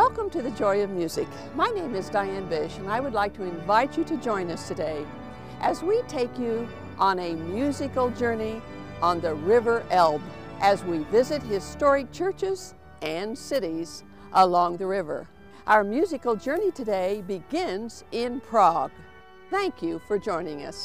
Welcome to the Joy of Music. My name is Diane Bish, and I would like to invite you to join us today as we take you on a musical journey on the River Elbe as we visit historic churches and cities along the river. Our musical journey today begins in Prague. Thank you for joining us.